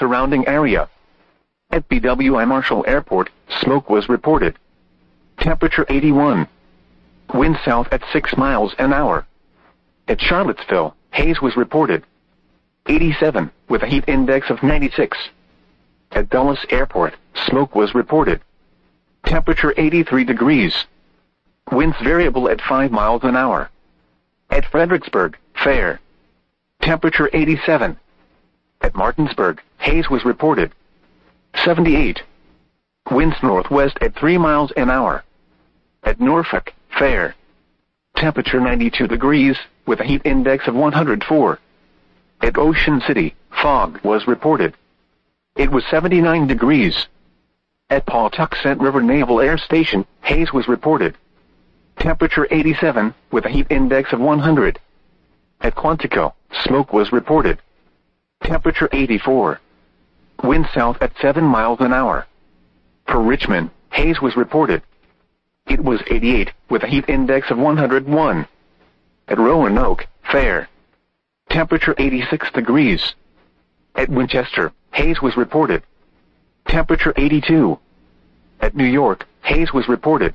surrounding area. At BWI Marshall Airport, smoke was reported. Temperature 81. Wind south at 6 miles an hour. At Charlottesville, haze was reported. 87, with a heat index of 96. At Dulles Airport, smoke was reported. Temperature 83 degrees. Winds variable at 5 miles an hour. At Fredericksburg, fair. Temperature 87. At Martinsburg, haze was reported. 78. Winds northwest at 3 miles an hour. At Norfolk, fair. Temperature 92 degrees, with a heat index of 104. At Ocean City, fog was reported. It was 79 degrees. At Pawtuxet River Naval Air Station, haze was reported. Temperature 87, with a heat index of 100. At Quantico, smoke was reported. Temperature 84. Wind south at 7 miles an hour. For Richmond, haze was reported. It was 88, with a heat index of 101. At Roanoke, fair. Temperature 86 degrees. At Winchester, haze was reported. Temperature 82. At New York, haze was reported.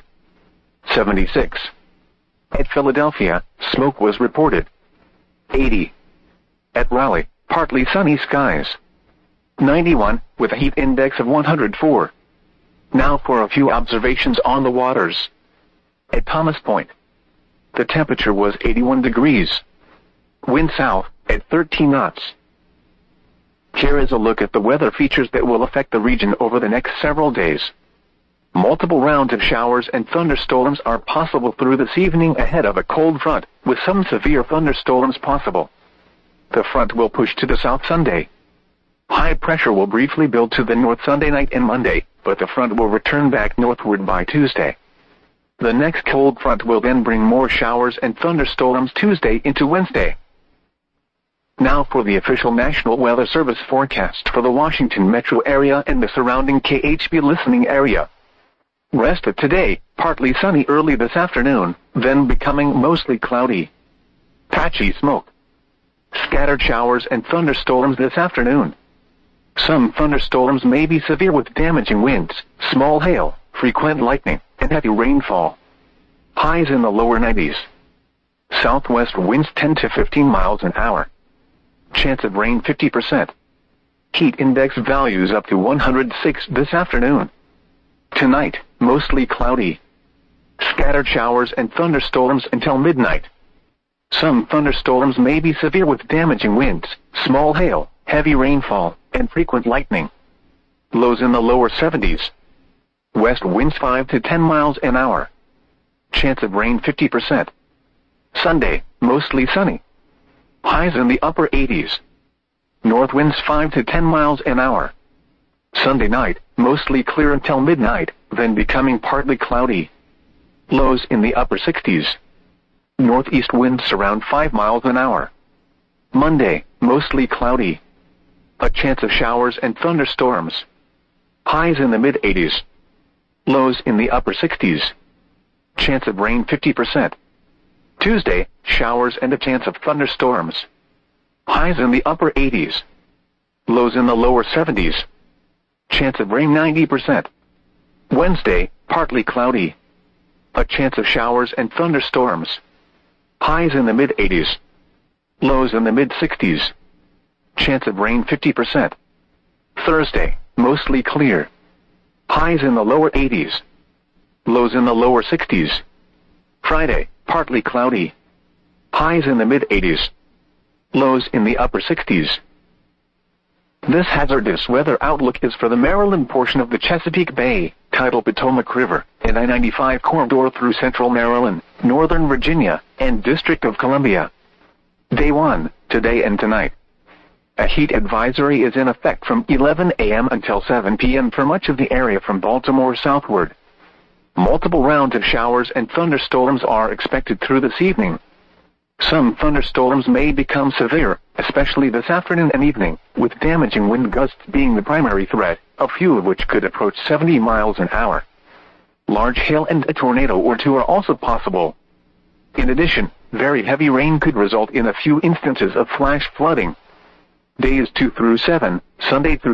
76. At Philadelphia, smoke was reported. 80. At Raleigh, partly sunny skies. 91, with a heat index of 104. Now for a few observations on the waters. At Thomas Point, the temperature was 81 degrees. Wind south at 13 knots. Here is a look at the weather features that will affect the region over the next several days. Multiple rounds of showers and thunderstorms are possible through this evening ahead of a cold front, with some severe thunderstorms possible. The front will push to the south Sunday. High pressure will briefly build to the north Sunday night and Monday, but the front will return back northward by Tuesday. The next cold front will then bring more showers and thunderstorms Tuesday into Wednesday. Now for the official National Weather Service forecast for the Washington metro area and the surrounding KHB listening area. Rest of today, partly sunny early this afternoon, then becoming mostly cloudy. Patchy smoke. Scattered showers and thunderstorms this afternoon. Some thunderstorms may be severe with damaging winds, small hail, frequent lightning, and heavy rainfall. Highs in the lower 90s. Southwest winds 10 to 15 miles an hour. Chance of rain 50%. Heat index values up to 106 this afternoon. Tonight, mostly cloudy. Scattered showers and thunderstorms until midnight. Some thunderstorms may be severe with damaging winds, small hail, heavy rainfall, and frequent lightning. Lows in the lower 70s. West winds 5 to 10 miles an hour. Chance of rain 50%. Sunday, mostly sunny. Highs in the upper 80s. North winds 5 to 10 miles an hour. Sunday night, mostly clear until midnight, then becoming partly cloudy. Lows in the upper 60s. Northeast winds around 5 miles an hour. Monday, mostly cloudy. A chance of showers and thunderstorms. Highs in the mid-80s. Lows in the upper 60s. Chance of rain 50%. Tuesday, showers and a chance of thunderstorms. Highs in the upper 80s. Lows in the lower 70s. Chance of rain 90%. Wednesday, partly cloudy. A chance of showers and thunderstorms. Highs in the mid-80s. Lows in the mid-60s. Chance of rain 50%. Thursday, mostly clear. Highs in the lower 80s. Lows in the lower 60s. Friday, partly cloudy. Highs in the mid-80s. Lows in the upper 60s. This hazardous weather outlook is for the Maryland portion of the Chesapeake Bay, tidal Potomac River, and I-95 corridor through central Maryland, northern Virginia, and District of Columbia. Day 1, today and tonight. A heat advisory is in effect from 11 a.m. until 7 p.m. for much of the area from Baltimore southward. Multiple rounds of showers and thunderstorms are expected through this evening. Some thunderstorms may become severe, especially this afternoon and evening, with damaging wind gusts being the primary threat, a few of which could approach 70 miles an hour. Large hail and a tornado or two are also possible. In addition, very heavy rain could result in a few instances of flash flooding. Days 2 through 7, Sunday through